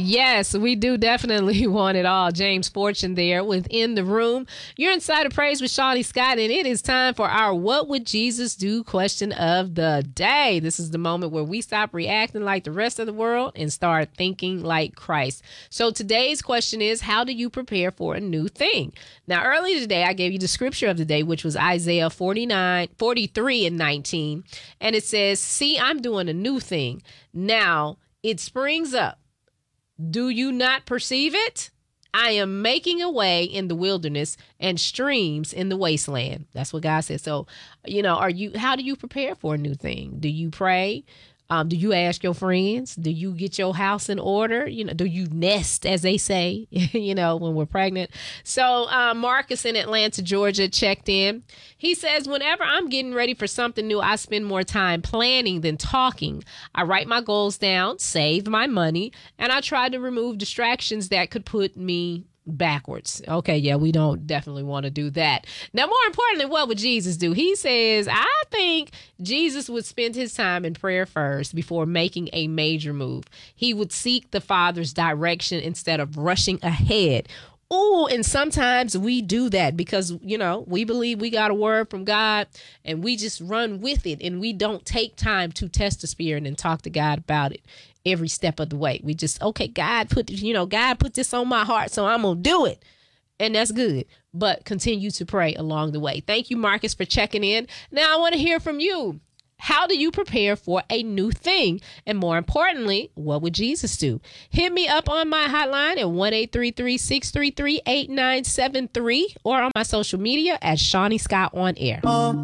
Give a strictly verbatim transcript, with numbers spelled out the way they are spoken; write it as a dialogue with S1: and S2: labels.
S1: Yes, we do definitely want it all. James Fortune there within the room. You're inside of Praise with Shawnee Scott, and it is time for our What Would Jesus Do question of the day. This is the moment where we stop reacting like the rest of the world and start thinking like Christ. So today's question is, how do you prepare for a new thing? Now, earlier today, I gave you the scripture of the day, which was Isaiah forty-nine, forty-three and nineteen. And it says, see, I'm doing a new thing. Now it springs up. Do you not perceive it? I am making a way in the wilderness and streams in the wasteland. That's what God said. So, you know, are you, how do you prepare for a new thing? Do you pray? Um, do you ask your friends? Do you get your house in order? You know, do you nest, as they say, you know, when we're pregnant? So uh, Marcus in Atlanta, Georgia, checked in. He says, whenever I'm getting ready for something new, I spend more time planning than talking. I write my goals down, save my money, and I try to remove distractions that could put me backwards. Okay, yeah, we don't definitely want to do that. Now, more importantly, what would Jesus do? He says, I think Jesus would spend his time in prayer first before making a major move. He would seek the Father's direction instead of rushing ahead. Oh, and sometimes we do that because, you know, we believe we got a word from God and we just run with it and we don't take time to test the spirit and talk to God about it every step of the way. We just, okay, God put, you know, God put this on my heart, so I'm going to do it. And that's good. But continue to pray along the way. Thank you, Marcus, for checking in. Now I want to hear from you. How do you prepare for a new thing? And more importantly, what would Jesus do? Hit me up on my hotline at one eight three three, six three three, eight nine seven three or on my social media at Shawnee Scott on Air.